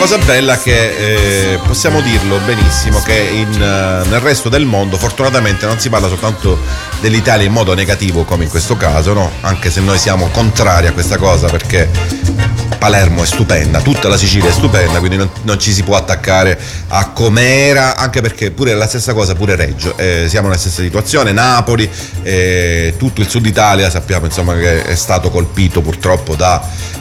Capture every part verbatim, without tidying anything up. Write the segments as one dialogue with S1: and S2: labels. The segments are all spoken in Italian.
S1: cosa bella che eh, possiamo dirlo benissimo che in, uh, nel resto del mondo fortunatamente non si parla soltanto dell'Italia in modo negativo come in questo caso, no? Anche se noi siamo contrari a questa cosa perché Palermo è stupenda, tutta la Sicilia è stupenda, quindi non, non ci si può attaccare a com'era, anche perché pure la stessa cosa pure Reggio, eh, siamo nella stessa situazione, Napoli, eh, tutto il sud Italia sappiamo insomma che è stato colpito purtroppo da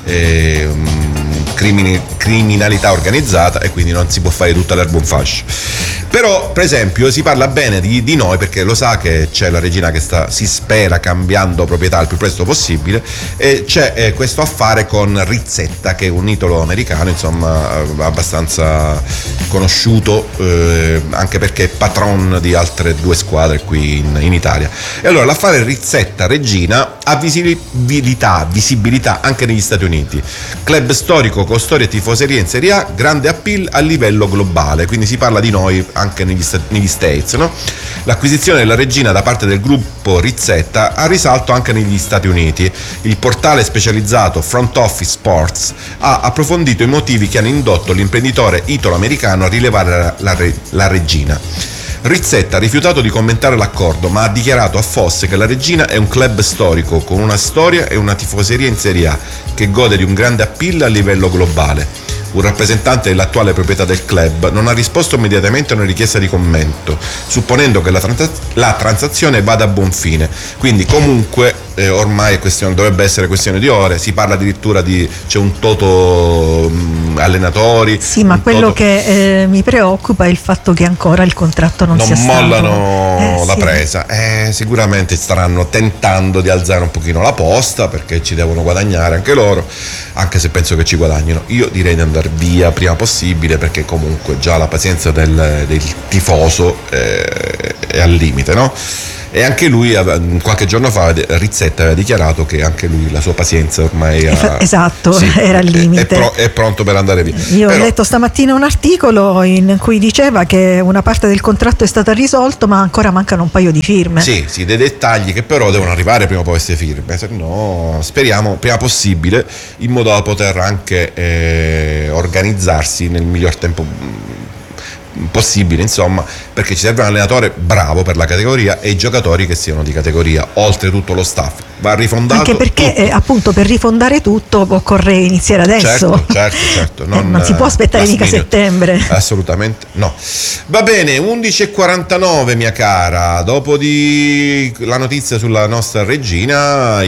S1: eh, crimini, criminalità organizzata e quindi non si può fare tutta l'erba un fascio. Però per esempio si parla bene di, di noi perché lo sa che c'è la regina che sta, si spera, cambiando proprietà il più presto possibile, e c'è eh, questo affare con Rizzetta che è un italo americano insomma abbastanza conosciuto eh, anche perché è patron di altre due squadre qui in, in Italia. E allora l'affare Rizzetta Regina ha visibilità, visibilità anche negli Stati Uniti, club storico con storia e tifoseria in Serie A, grande appeal a livello globale, quindi si parla di noi anche negli, negli States, no? L'acquisizione della regina da parte del gruppo Rizzetta ha risalto anche negli Stati Uniti. Il portale specializzato Front Office Sports ha approfondito i motivi che hanno indotto l'imprenditore italo-americano a rilevare la, la, la regina. Rizzetta ha rifiutato di commentare l'accordo, ma ha dichiarato a Fosse che la regina è un club storico con una storia e una tifoseria in Serie A che gode di un grande appeal a livello globale. Un rappresentante dell'attuale proprietà del club non ha risposto immediatamente a una richiesta di commento, supponendo che la, trans- la transazione vada a buon fine. Quindi comunque eh, ormai è questione, dovrebbe essere questione di ore, si parla addirittura di c'è un toto mh, allenatori.
S2: Sì, ma quello
S1: toto...
S2: che eh, mi preoccupa è il fatto che ancora il contratto non,
S1: non
S2: sia stato.
S1: mollano
S2: eh,
S1: la
S2: sì.
S1: presa. Eh, sicuramente staranno tentando di alzare un pochino la posta perché ci devono guadagnare anche loro, anche se penso che ci guadagnino. Io direi di andare via prima possibile perché comunque già la pazienza del, del tifoso eh, è al limite, no? E anche lui qualche giorno fa Rizzetta aveva dichiarato che anche lui la sua pazienza ormai ha,
S2: esatto,
S1: sì,
S2: era al limite,
S1: è, è, pro, è pronto per andare via.
S2: Io
S1: Però,
S2: ho letto stamattina un articolo in cui diceva che una parte del contratto è stata risolta ma ancora mancano un paio di firme.
S1: Sì, sì, dei dettagli che però devono arrivare prima o poi queste firme, se no speriamo prima possibile in modo da poter anche eh, organizzarsi nel miglior tempo possibile, insomma, perché ci serve un allenatore bravo per la categoria e i giocatori che siano di categoria, oltre tutto lo staff va rifondato,
S2: anche perché eh, appunto per rifondare tutto occorre iniziare adesso.
S1: Certo, certo, certo. Non,
S2: eh, non si può aspettare mica settembre.
S1: Assolutamente no. Va bene, undici e quarantanove mia cara, dopo di la notizia sulla nostra regina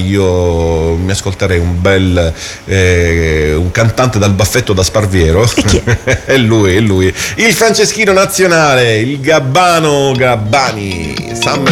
S1: io mi ascolterei un bel eh, un cantante dal baffetto da Sparviero.
S2: E chi è?
S1: È lui, è lui, il Franceschino nazionale, il Gabbano Gabbani, Summer